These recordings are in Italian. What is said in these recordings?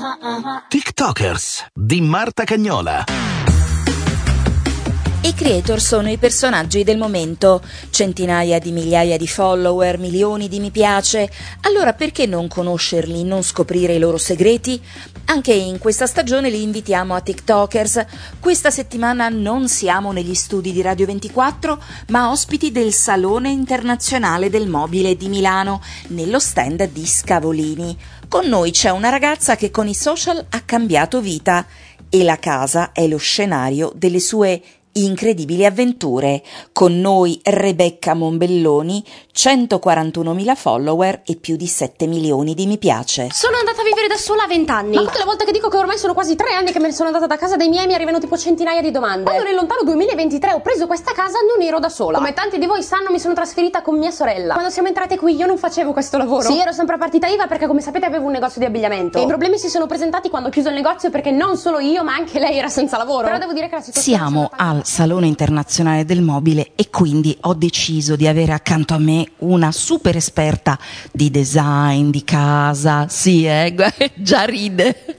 TikTokers di Marta Cagnola. I creator sono i personaggi del momento, centinaia di migliaia di follower, milioni di mi piace. Allora perché non conoscerli, non scoprire i loro segreti? Anche in questa stagione li invitiamo a TikTokers. Questa settimana non siamo negli studi di Radio 24, ma ospiti del Salone Internazionale del Mobile di Milano, nello stand di Scavolini. Con noi c'è una ragazza che con i social ha cambiato vita e la casa è lo scenario delle sue incredibili avventure. Con noi Rebecca Mombelloni, 141.000 follower e più di 7 milioni di mi piace. Sono andata a vivere da sola a 20 anni. Ma tutte le volte che dico che ormai sono quasi 3 anni che me ne sono andata da casa dei miei mi arrivano tipo centinaia di domande. Quando nel lontano 2023 ho preso questa casa non ero da sola. Come tanti di voi sanno, mi sono trasferita con mia sorella. Quando siamo entrate qui io non facevo questo lavoro. Sì, ero sempre a partita IVA perché come sapete avevo un negozio di abbigliamento. E i problemi si sono presentati quando ho chiuso il negozio perché non solo io ma anche lei era senza lavoro. Però devo dire che la situazione Siamo al Salone Internazionale del Mobile e quindi ho deciso di avere accanto a me una super esperta di design, di casa. Sì, già ride.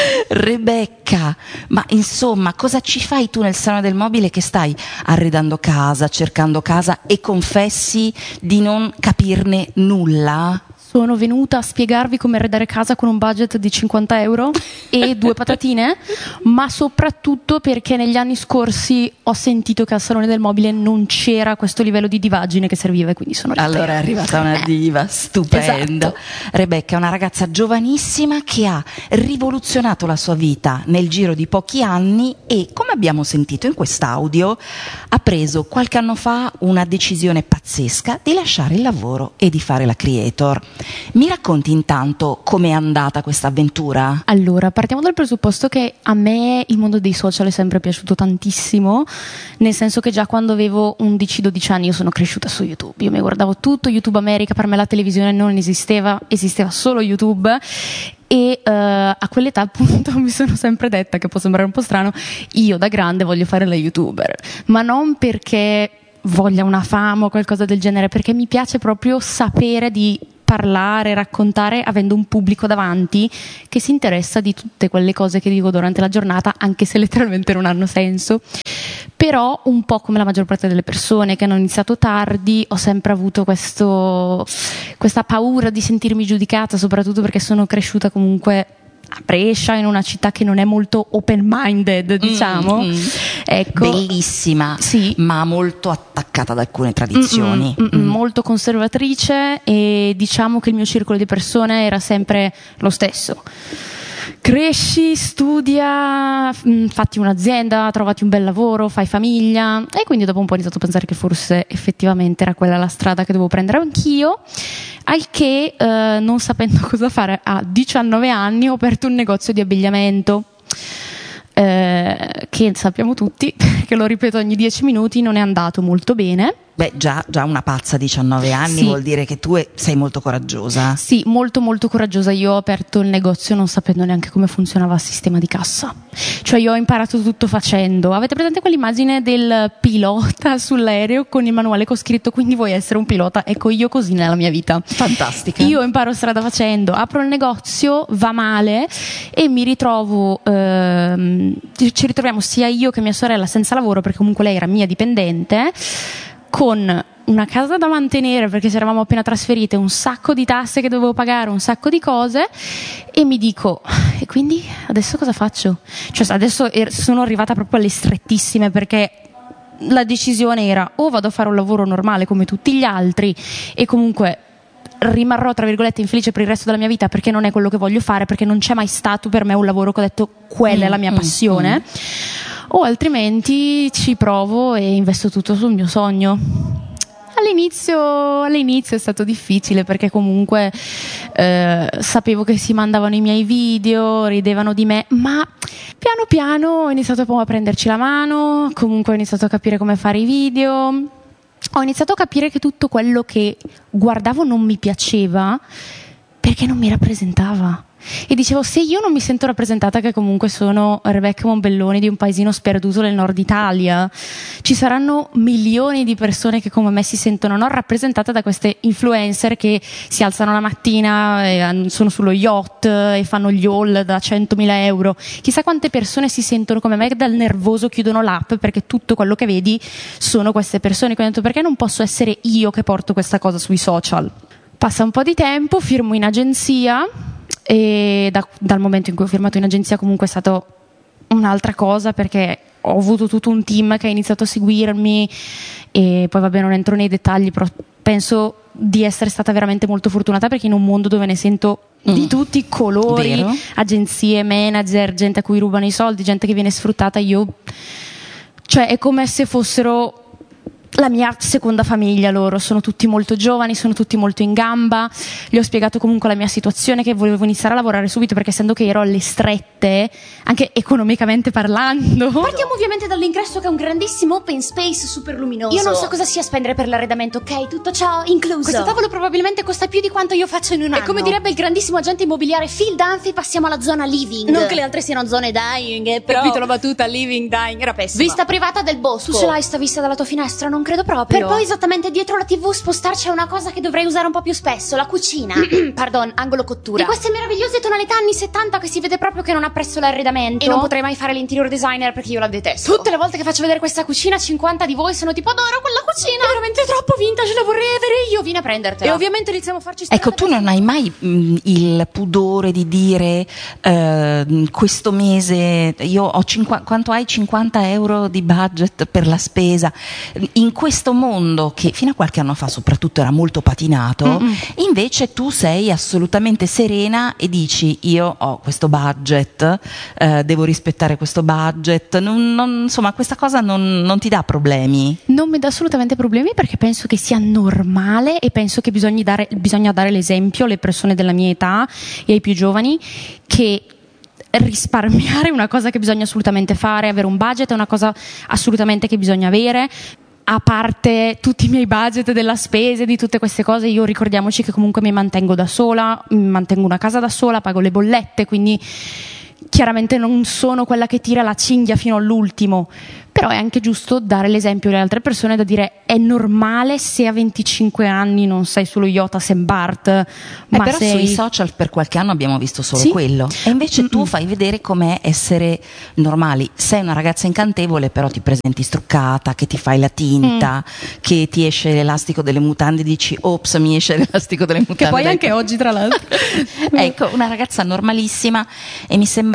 Rebecca, ma insomma cosa ci fai tu nel Salone del Mobile che stai arredando casa, cercando casa e confessi di non capirne nulla? Sono venuta a spiegarvi come arredare casa con un budget di 50 euro e 2 patatine, ma soprattutto perché negli anni scorsi ho sentito che al Salone del Mobile non c'era questo livello di divaggine che serviva e quindi sono arrivata. Allora è arrivata una diva, stupendo. Esatto. Rebecca è una ragazza giovanissima che ha rivoluzionato la sua vita nel giro di pochi anni e, come abbiamo sentito in quest'audio, ha preso qualche anno fa una decisione pazzesca di lasciare il lavoro e di fare la creator. Mi racconti intanto com'è andata questa avventura? Allora, partiamo dal presupposto che a me il mondo dei social è sempre piaciuto tantissimo, nel senso che già quando avevo 11-12 anni io sono cresciuta su YouTube. Io mi guardavo tutto, YouTube America, per me la televisione non esisteva solo YouTube. E a quell'età appunto mi sono sempre detta, che può sembrare un po' strano, io da grande voglio fare la YouTuber, ma non perché voglia una fama o qualcosa del genere, perché mi piace proprio sapere di parlare, raccontare avendo un pubblico davanti che si interessa di tutte quelle cose che dico durante la giornata, anche se letteralmente non hanno senso. Però un po' come la maggior parte delle persone che hanno iniziato tardi, ho sempre avuto questa paura di sentirmi giudicata, soprattutto perché sono cresciuta comunque a Brescia, in una città che non è molto open-minded, diciamo. Ecco. Bellissima, sì, ma molto attaccata ad alcune tradizioni. Molto conservatrice, e diciamo che il mio circolo di persone era sempre lo stesso. Cresci, studia, fatti un'azienda, trovati un bel lavoro, fai famiglia, e quindi dopo un po' ho iniziato a pensare che forse effettivamente era quella la strada che dovevo prendere anch'io, al che non sapendo cosa fare a 19 anni ho aperto un negozio di abbigliamento che sappiamo tutti, che lo ripeto ogni 10 minuti, non è andato molto bene. Beh, già una pazza a 19 anni, sì. Vuol dire che tu sei molto coraggiosa. Sì, molto molto coraggiosa. Io ho aperto il negozio non sapendo neanche come funzionava il sistema di cassa. Cioè io ho imparato tutto facendo. Avete presente quell'immagine del pilota sull'aereo con il manuale con scritto "quindi vuoi essere un pilota"? Ecco, io così nella mia vita. Fantastica. Io imparo strada facendo, apro il negozio, va male e mi ritrovo, ci ritroviamo sia io che mia sorella senza lavoro, perché comunque lei era mia dipendente, con una casa da mantenere perché ci eravamo appena trasferite, un sacco di tasse che dovevo pagare, un sacco di cose, e mi dico: e quindi adesso cosa faccio? Cioè adesso sono arrivata proprio alle strettissime, perché la decisione era: o vado a fare un lavoro normale come tutti gli altri e comunque rimarrò tra virgolette infelice per il resto della mia vita, perché non è quello che voglio fare, perché non c'è mai stato per me un lavoro che ho detto quella è la mia passione, o altrimenti ci provo e investo tutto sul mio sogno. All'inizio è stato difficile, perché comunque sapevo che si mandavano i miei video, ridevano di me, ma piano piano ho iniziato a prenderci la mano, comunque ho iniziato a capire come fare i video, ho iniziato a capire che tutto quello che guardavo non mi piaceva perché non mi rappresentava. e dicevo, se io non mi sento rappresentata, che comunque sono Rebecca Mombelloni di un paesino sperduto del nord Italia, ci saranno milioni di persone che come me si sentono non rappresentate da queste influencer che si alzano la mattina e sono sullo yacht e fanno gli haul da 100.000 euro. Chissà quante persone si sentono come me che dal nervoso chiudono l'app perché tutto quello che vedi sono queste persone. Quindi ho detto, perché non posso essere io che porto questa cosa sui social? Passa un po' di tempo, firmo in agenzia e dal momento in cui ho firmato in agenzia comunque è stato un'altra cosa, perché ho avuto tutto un team che ha iniziato a seguirmi e poi vabbè non entro nei dettagli, però penso di essere stata veramente molto fortunata, perché in un mondo dove ne sento di tutti i colori, Vero? agenzie, manager, gente a cui rubano i soldi, gente che viene sfruttata, cioè è come se fossero la mia seconda famiglia. Loro sono tutti molto giovani, sono tutti molto in gamba. Gli ho spiegato comunque la mia situazione, che volevo iniziare a lavorare subito, perché essendo che ero alle strette anche economicamente parlando. Partiamo ovviamente dall'ingresso, che è un grandissimo open space super luminoso. Io non so cosa sia spendere per l'arredamento, ok? Tutto ciò incluso. Questo tavolo probabilmente costa più di quanto io faccio in un anno. E come direbbe il grandissimo agente immobiliare Phil Dunphy, passiamo alla zona living. Non che le altre siano zone dying, però... Capito la battuta? Living, dying, era pessima. Vista privata del bosco. Tu ce l'hai sta vista dalla tua finestra? Non credo proprio. Per poi esattamente dietro la TV spostarci a una cosa che dovrei usare un po' più spesso, la cucina. Pardon, angolo cottura. Di queste meravigliose tonalità anni 70 che si vede proprio che non apprezzo l'arredamento. E non potrei mai fare l'interior designer perché io la detesto. Tutte le volte che faccio vedere questa cucina, 50 di voi sono tipo, adoro quella cucina. È veramente troppo vintage, la vorrei avere io. Vieni a prendertela. E ovviamente iniziamo a farci strada. Ecco, tu non hai mai il pudore di dire questo mese io ho quanto hai? 50 euro di budget per la spesa. In questo mondo che fino a qualche anno fa soprattutto era molto patinato, invece tu sei assolutamente serena e dici, io ho questo budget, devo rispettare questo budget, insomma questa cosa non ti dà problemi? Non mi dà assolutamente problemi, perché penso che sia normale e penso che bisogna dare l'esempio alle persone della mia età e ai più giovani che risparmiare è una cosa che bisogna assolutamente fare, avere un budget è una cosa assolutamente che bisogna avere. A parte tutti i miei budget della spesa e di tutte queste cose, io ricordiamoci che comunque mi mantengo da sola, mantengo una casa da sola, pago le bollette, quindi chiaramente non sono quella che tira la cinghia fino all'ultimo, però è anche giusto dare l'esempio alle altre persone, da dire è normale se a 25 anni non sei sullo yacht a St. Bart, ma però sei... sui social per qualche anno abbiamo visto solo Sì. quello, e invece tu fai vedere com'è essere normali. Sei una ragazza incantevole, però ti presenti struccata, che ti fai la tinta, che ti esce l'elastico delle mutande e dici ops, mi esce l'elastico delle mutande, che poi anche oggi tra l'altro. Ecco, una ragazza normalissima, e mi sembra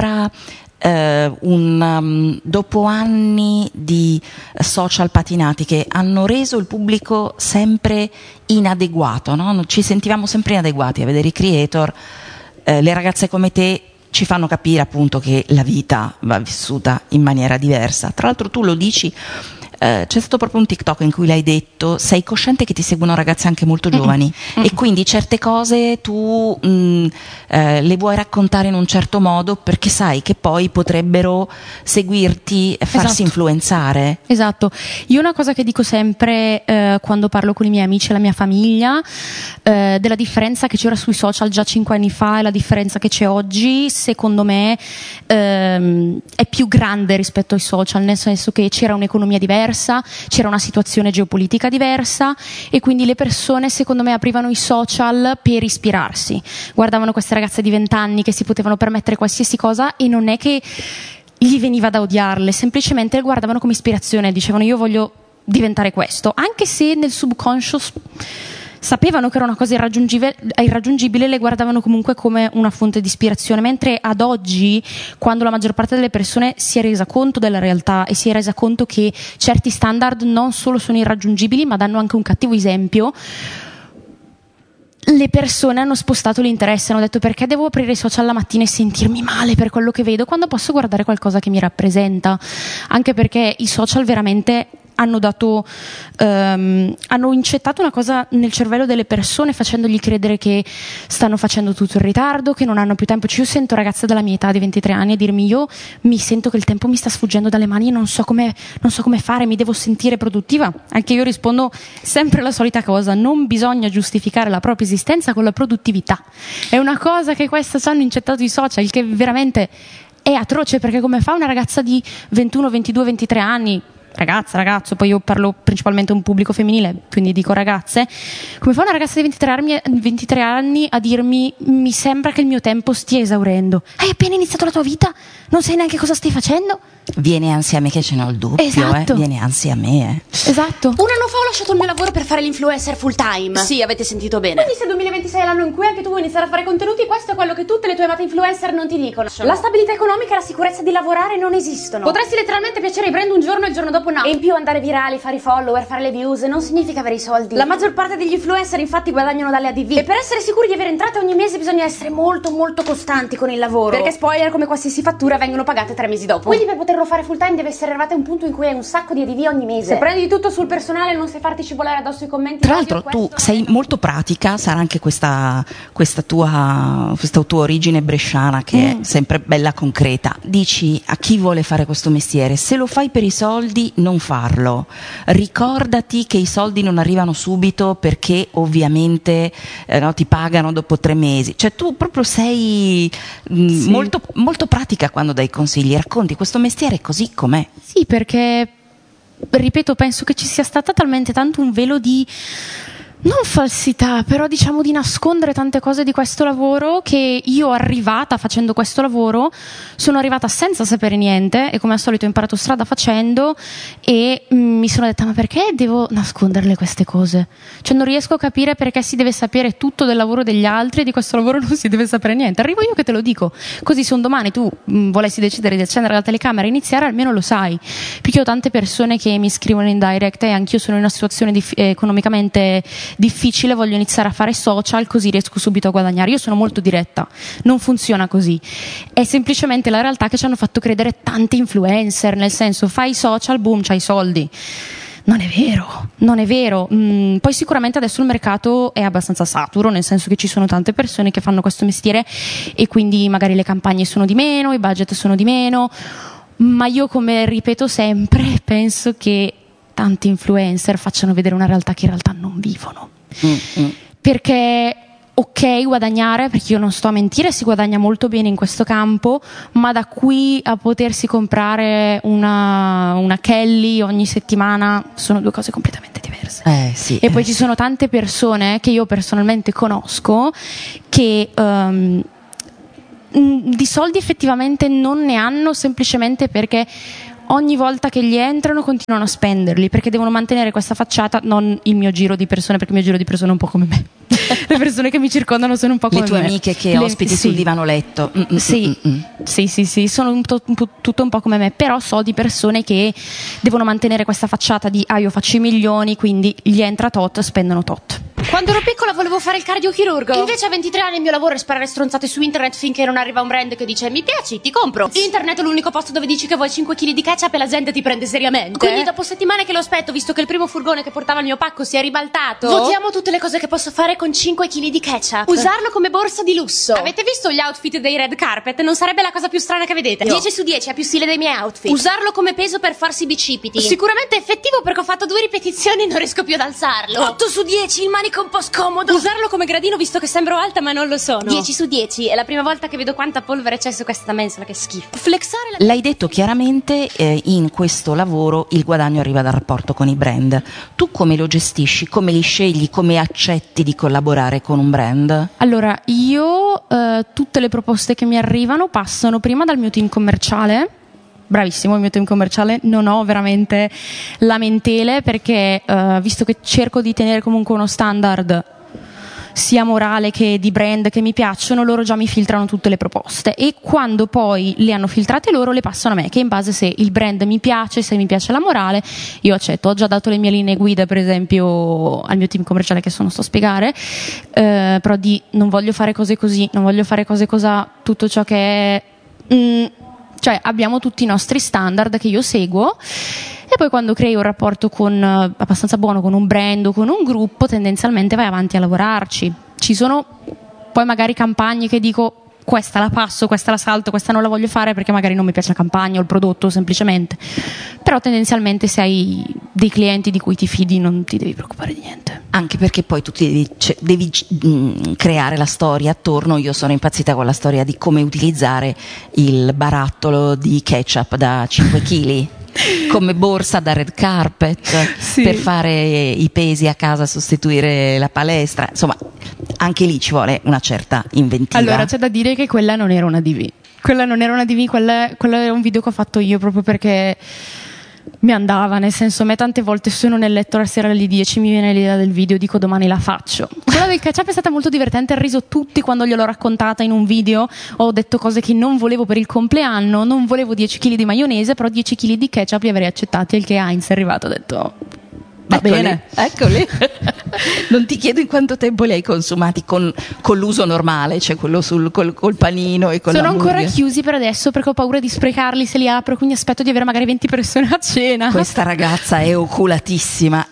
dopo anni di social patinati che hanno reso il pubblico sempre inadeguato, no? Ci sentivamo sempre inadeguati a vedere i creator. Le ragazze come te ci fanno capire appunto che la vita va vissuta in maniera diversa. Tra l'altro tu lo dici, c'è stato proprio un TikTok in cui l'hai detto, sei cosciente che ti seguono ragazze anche molto giovani e quindi certe cose tu le vuoi raccontare in un certo modo perché sai che poi potrebbero seguirti e farsi Esatto. influenzare. Esatto, io una cosa che dico sempre quando parlo con i miei amici e la mia famiglia, della differenza che c'era sui social già 5 anni fa e la differenza che c'è oggi, secondo me è più grande rispetto ai social, nel senso che c'era un'economia diversa, c'era una situazione geopolitica diversa e quindi le persone secondo me aprivano i social per ispirarsi, guardavano queste ragazze di 20 anni che si potevano permettere qualsiasi cosa e non è che gli veniva da odiarle, semplicemente le guardavano come ispirazione, dicevano io voglio diventare questo, anche se nel subconscious sapevano che era una cosa irraggiungibile, le guardavano comunque come una fonte di ispirazione, mentre ad oggi, quando la maggior parte delle persone si è resa conto della realtà e si è resa conto che certi standard non solo sono irraggiungibili ma danno anche un cattivo esempio, le persone hanno spostato l'interesse, hanno detto perché devo aprire i social la mattina e sentirmi male per quello che vedo quando posso guardare qualcosa che mi rappresenta, anche perché i social veramente hanno incettato una cosa nel cervello delle persone, facendogli credere che stanno facendo tutto in ritardo, che non hanno più tempo. Cioè, io sento ragazze della mia età di 23 anni a dirmi: io mi sento che il tempo mi sta sfuggendo dalle mani e non so come fare, mi devo sentire produttiva. Anche io rispondo sempre la solita cosa: non bisogna giustificare la propria esistenza con la produttività. È una cosa che questa ci hanno incettato i social, che veramente è atroce, perché come fa una ragazza di 21, 22, 23 anni, ragazzo, poi io parlo principalmente a un pubblico femminile, quindi dico ragazze, come fa una ragazza di 23 anni a dirmi: mi sembra che il mio tempo stia esaurendo? Hai appena iniziato la tua vita? Non sai neanche cosa stai facendo? Viene ansia a me, che ce n'ho il dubbio. Esatto. Viene ansia a me. Esatto. Un anno fa ho lasciato il mio lavoro per fare l'influencer full time. Sì, avete sentito bene. Quindi se 2026 è l'anno in cui anche tu vuoi iniziare a fare contenuti, questo è quello che tutte le tue amate influencer non ti dicono. La stabilità economica e la sicurezza di lavorare non esistono. Potresti letteralmente piacere ai brand un giorno e il giorno dopo no. E in più andare virali, fare i follower, fare le views non significa avere i soldi. La maggior parte degli influencer infatti guadagnano dalle ADV. E per essere sicuri di avere entrate ogni mese bisogna essere molto costanti con il lavoro. Perché spoiler, come qualsiasi fattura, vengono pagate 3 mesi dopo. Quindi per poterlo fare full time deve essere arrivata a un punto in cui hai un sacco di ADV ogni mese. Se prendi tutto sul personale non sai farti cibolare addosso i commenti. Tra l'altro tu sei molto pratica, sarà anche questa tua origine bresciana che è sempre bella concreta. Dici a chi vuole fare questo mestiere: se lo fai per i soldi non farlo, ricordati che i soldi non arrivano subito, perché ovviamente ti pagano dopo 3 mesi. Cioè tu proprio sei molto pratica quando dai consigli, racconti questo mestiere così com'è. Sì, perché, ripeto, penso che ci sia stata talmente tanto un velo di, non falsità, però diciamo di nascondere tante cose di questo lavoro, che io arrivata facendo questo lavoro sono arrivata senza sapere niente e come al solito ho imparato strada facendo, e mi sono detta: ma perché devo nasconderle queste cose? Cioè non riesco a capire perché si deve sapere tutto del lavoro degli altri e di questo lavoro non si deve sapere niente. Arrivo io che te lo dico, così se un domani tu volessi decidere di accendere la telecamera e iniziare, almeno lo sai. Perché ho tante persone che mi scrivono in direct e anch'io sono in una situazione economicamente difficile, voglio iniziare a fare social così riesco subito a guadagnare. Io sono molto diretta, non funziona così. È semplicemente la realtà che ci hanno fatto credere tanti influencer, nel senso: fai social, boom, c'hai i soldi. Non è vero. Poi sicuramente adesso il mercato è abbastanza saturo, nel senso che ci sono tante persone che fanno questo mestiere e quindi magari le campagne sono di meno, i budget sono di meno, ma io, come ripeto sempre, penso che tanti influencer facciano vedere una realtà che in realtà non vivono. Perché ok guadagnare, perché io non sto a mentire, si guadagna molto bene in questo campo, ma da qui a potersi comprare una Kelly ogni settimana sono 2 cose completamente diverse. E poi ci sono tante persone che io personalmente conosco che di soldi effettivamente non ne hanno, semplicemente perché ogni volta che gli entrano continuano a spenderli, perché devono mantenere questa facciata. Non il mio giro di persone, perché il mio giro di persone è un po' come me. Le persone che mi circondano sono un po' come me. Le tue amiche che ospiti sul divano letto. Sì, sono tutto un po' come me, però so di persone che devono mantenere questa facciata di io faccio i milioni, quindi gli entra tot, spendono tot. Quando ero piccola volevo fare il cardiochirurgo. Invece a 23 anni il mio lavoro è sparare stronzate su internet finché non arriva un brand che dice: mi piaci, ti compro. Internet è l'unico posto dove dici che vuoi 5 kg di ketchup e la gente ti prende seriamente. Quindi dopo settimane che lo aspetto, visto che il primo furgone che portava il mio pacco si è ribaltato, votiamo tutte le cose che posso fare con 5 kg di ketchup. Usarlo come borsa di lusso. Avete visto gli outfit dei red carpet? Non sarebbe la cosa più strana che vedete. 10 su 10, ha più stile dei miei outfit. Usarlo come peso per farsi bicipiti. Sicuramente effettivo, perché ho fatto 2 ripetizioni e non riesco più ad alzarlo. 8 su 10, il manico un po' scomodo. Usarlo come gradino, visto che sembro alta ma non lo sono. 10 su 10, è la prima volta che vedo quanta polvere c'è su questa mensola, che schifo. Flexare L'hai detto chiaramente, in questo lavoro il guadagno arriva dal rapporto con i brand. Tu come lo gestisci? Come li scegli? Come accetti di collaborare con un brand? Allora, io tutte le proposte che mi arrivano passano prima dal mio team commerciale. Bravissimo il mio team commerciale, non ho veramente lamentele, perché visto che cerco di tenere comunque uno standard sia morale che di brand che mi piacciono, loro già mi filtrano tutte le proposte, e quando poi le hanno filtrate loro le passano a me, che in base, se il brand mi piace, se mi piace la morale, io accetto. Ho già dato le mie linee guida, per esempio al mio team commerciale, che non sto a spiegare, però non voglio fare cose così, non voglio fare cose cosà, tutto ciò che è cioè abbiamo tutti i nostri standard che io seguo, E poi quando crei un rapporto abbastanza buono con un brand o con un gruppo, tendenzialmente vai avanti a lavorarci. Ci sono poi magari campagne che dico questa la passo, questa la salto, questa non la voglio fare perché magari non mi piace la campagna o il prodotto semplicemente, però tendenzialmente se hai dei clienti di cui ti fidi non ti devi preoccupare di niente. Anche perché poi tu devi creare la storia attorno. Io sono impazzita con la storia di come utilizzare il barattolo di ketchup da 5 kg come borsa da red carpet, sì, per fare i pesi a casa, sostituire la palestra, insomma anche lì ci vuole una certa inventiva. Allora c'è da dire che quella non era una DV, quello è un video che ho fatto io proprio perché mi andava, nel senso, a me tante volte sono nel letto la sera alle 10, mi viene l'idea del video, dico domani la faccio. Quella del ketchup è stata molto divertente, ha riso tutti quando gliel'ho raccontata in un video. Ho detto cose che non volevo per il compleanno, non volevo 10 kg di maionese, però 10 kg di ketchup li avrei accettati. Il che Heinz è arrivato, ho detto va bene, eccoli. Non ti chiedo in quanto tempo li hai consumati con l'uso normale, cioè quello col panino e con sono l'hamburger. Ancora chiusi per adesso perché ho paura di sprecarli se li apro, quindi aspetto di avere magari 20 persone a cena. Questa ragazza è oculatissima.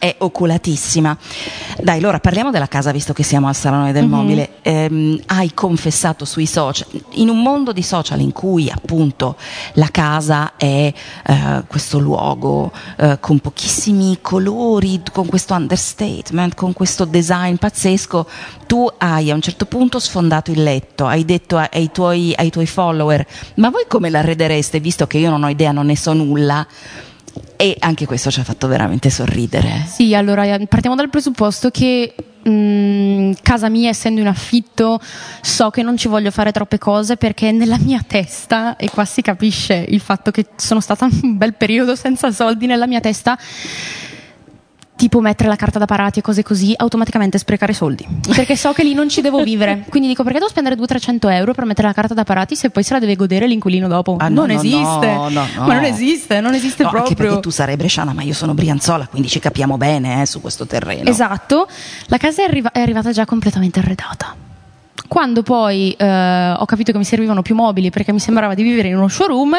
Dai, allora parliamo della casa, visto che siamo al Salone del Mobile. Hai confessato sui social, in un mondo di social in cui appunto la casa è questo luogo con pochissimi colori, con questo understatement, con questo design pazzesco, tu hai a un certo punto sfondato il letto, hai detto ai tuoi follower: ma voi come l'arredereste, visto che io non ho idea, non ne so nulla? E anche questo ci ha fatto veramente sorridere. Sì, allora partiamo dal presupposto che casa mia, essendo in affitto, so che non ci voglio fare troppe cose, perché nella mia testa, e qua si capisce il fatto che sono stata un bel periodo senza soldi, nella mia testa tipo mettere la carta da parati e cose così, automaticamente sprecare soldi, perché so che lì non ci devo vivere, quindi dico: perché devo spendere 200-300 euro per mettere la carta da parati se poi se la deve godere l'inquilino dopo? Non esiste. Ma non esiste proprio. Anche perché tu sarai bresciana, ma io sono brianzola, quindi ci capiamo bene su questo terreno. Esatto. La casa è arrivata già completamente arredata. Quando poi ho capito che mi servivano più mobili, perché mi sembrava di vivere in uno showroom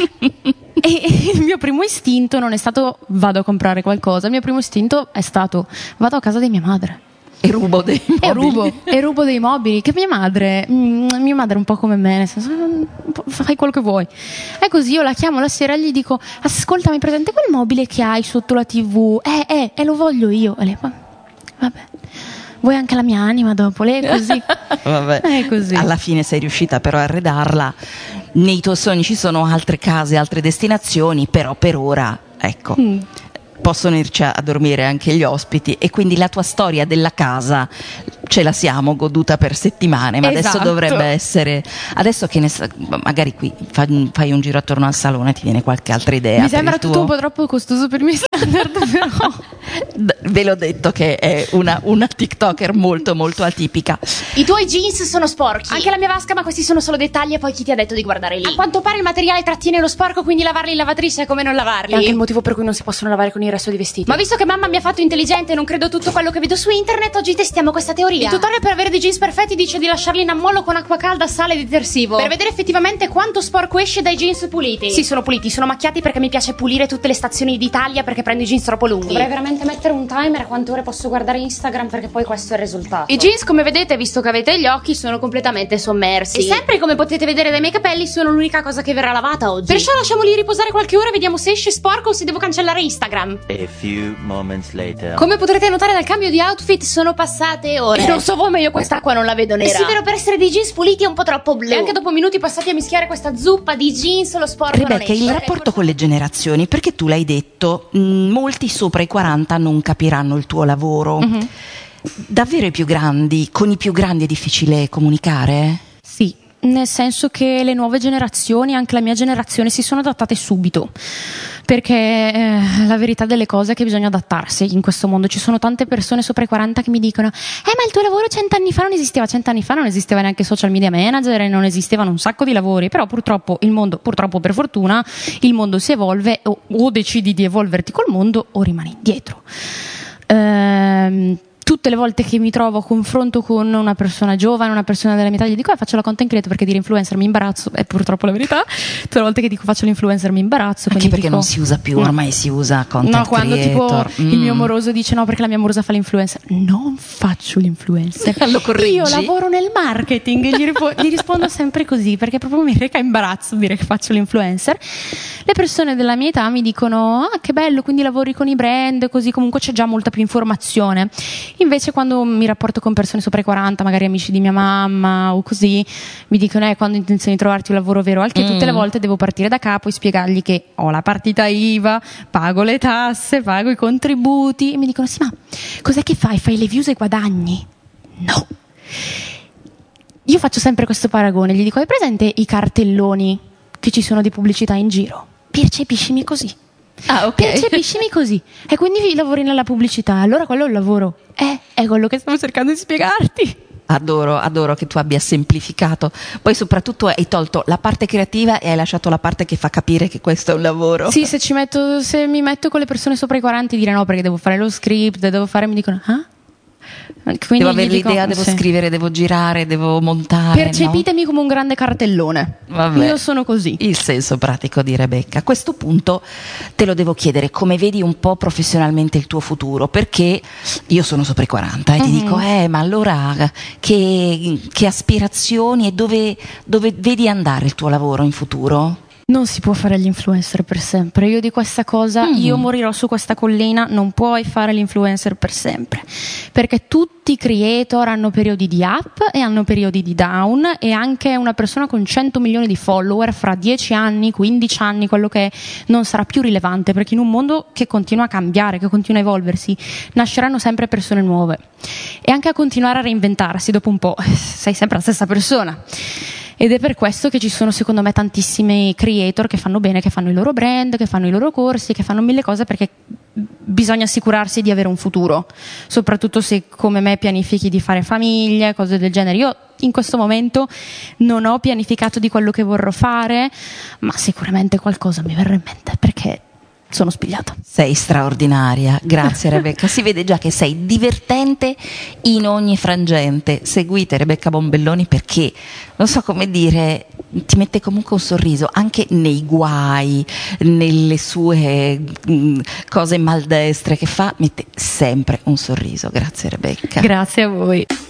e il mio primo istinto non è stato vado a comprare qualcosa, il mio primo istinto è stato vado a casa di mia madre e rubo dei mobili. E rubo dei mobili, che mia madre è un po' come me, nel senso, fai quello che vuoi. E così io la chiamo la sera e gli dico: ascolta, mi presente quel mobile che hai sotto la TV? Lo voglio io. E lei: vabbè, vuoi anche la mia anima dopo? Lei è così. Vabbè. È così. Alla fine sei riuscita però a arredarla. Nei tuoi sogni ci sono altre case, altre destinazioni, però per ora, ecco, possono irci a dormire anche gli ospiti, e quindi la tua storia della casa ce la siamo goduta per settimane, ma esatto. Adesso dovrebbe essere, adesso che magari qui fai un giro attorno al salone, ti viene qualche altra idea? Mi sembra tutto un po' troppo costoso per i miei standard, però ve l'ho detto che è una TikToker molto molto atipica. I tuoi jeans sono sporchi. Anche la mia vasca, ma questi sono solo dettagli, e poi chi ti ha detto di guardare lì? A quanto pare il materiale trattiene lo sporco, quindi lavarli in lavatrice è come non lavarli. È anche il motivo per cui non si possono lavare con il resto dei vestiti. Ma visto che mamma mi ha fatto intelligente e non credo tutto quello che vedo su internet, oggi testiamo questa teoria. Il tutorial per avere dei jeans perfetti dice di lasciarli in ammollo con acqua calda, sale e detersivo, per vedere effettivamente quanto sporco esce dai jeans puliti. Sì, sono puliti, sono macchiati perché mi piace pulire tutte le stazioni d'Italia, perché prendo i jeans troppo lunghi. Dovrei veramente mettere un timer a quante ore posso guardare Instagram, perché poi questo è il risultato. I jeans, come vedete, visto che avete gli occhi, sono completamente sommersi. E sempre, come potete vedere dai miei capelli, sono l'unica cosa che verrà lavata oggi. Perciò lasciamoli riposare qualche ora e vediamo se esce sporco o se devo cancellare Instagram. A few moments later. Come potrete notare dal cambio di outfit, sono passate ore. E non so voi, ma io quest'acqua non la vedo nera. Sì, vero, per essere dei jeans puliti è un po' troppo blu. E anche dopo minuti passati a mischiare questa zuppa di jeans, lo sporco non Rebecca, esce. il rapporto con le generazioni, perché tu l'hai detto, molti sopra i 40 non capiranno il tuo lavoro. Davvero con i più grandi è difficile comunicare? sì, nel senso che le nuove generazioni, anche la mia generazione, si sono adattate subito, perché la verità delle cose è che bisogna adattarsi in questo mondo. Ci sono tante persone sopra i 40 che mi dicono: ma il tuo lavoro 100 anni fa non esisteva. 100 anni fa non esisteva neanche social media manager e non esistevano un sacco di lavori, però purtroppo per fortuna il mondo si evolve, o decidi di evolverti col mondo o rimani indietro. tutte le volte che mi trovo a confronto con una persona giovane, una persona della mia età, gli dico faccio la content creator, perché dire influencer mi imbarazzo, è purtroppo la verità. Tutte le volte che dico faccio l'influencer mi imbarazzo. Anche perché dico, non si usa più, ormai si usa content creator. No, quando creator. tipo il mio amoroso dice no perché la mia amorosa fa l'influencer, non faccio l'influencer. Lo correggi? Io lavoro nel marketing e gli rispondo sempre così, perché proprio mi reca imbarazzo dire che faccio l'influencer. Le persone della mia età mi dicono che bello, quindi lavori con i brand, così comunque c'è già molta più informazione. Invece quando mi rapporto con persone sopra i 40, magari amici di mia mamma o così, mi dicono quando hai intenzione di trovarti un lavoro vero, anche tutte le volte devo partire da capo e spiegargli che ho la partita IVA, pago le tasse, pago i contributi, e mi dicono sì, ma cos'è che fai? Fai le views e guadagni? No. Io faccio sempre questo paragone, gli dico hai presente i cartelloni che ci sono di pubblicità in giro? Percepiscimi così. Ah, ok. Percepiscimi così. E quindi lavori nella pubblicità, allora quello è il lavoro. È quello che stavo cercando di spiegarti. Adoro che tu abbia semplificato. Poi soprattutto hai tolto la parte creativa e hai lasciato la parte che fa capire che questo è un lavoro. Sì, se mi metto con le persone sopra i 40 dire no perché devo fare lo script, mi dicono quindi devo avere l'idea, devo scrivere, devo girare, devo montare. Percepitemi come un grande cartellone. Vabbè, io sono così. Il senso pratico di Rebecca. A questo punto te lo devo chiedere, come vedi un po' professionalmente il tuo futuro? Perché io sono sopra i 40 e ti dico ma allora che aspirazioni e dove vedi andare il tuo lavoro in futuro? Non si può fare gli influencer per sempre. Io di questa cosa, io morirò su questa collina, non puoi fare l'influencer per sempre. Perché tutti i creator hanno periodi di up e hanno periodi di down, e anche una persona con 100 milioni di follower fra 10 anni, 15 anni, quello che è, non sarà più rilevante, perché in un mondo che continua a cambiare, che continua a evolversi, nasceranno sempre persone nuove. E anche a continuare a reinventarsi, dopo un po' sei sempre la stessa persona. Ed è per questo che ci sono secondo me tantissimi creator che fanno bene, che fanno i loro brand, che fanno i loro corsi, che fanno mille cose, perché bisogna assicurarsi di avere un futuro, soprattutto se come me pianifichi di fare famiglia, cose del genere. Io in questo momento non ho pianificato di quello che vorrò fare, ma sicuramente qualcosa mi verrà in mente, perché sono spigliata. Sei straordinaria, grazie Rebecca. Si vede già che sei divertente in ogni frangente. Seguite Rebecca Bombelloni perché, non so come dire, ti mette comunque un sorriso anche nei guai, nelle sue cose maldestre che fa, mette sempre un sorriso. Grazie Rebecca. Grazie a voi.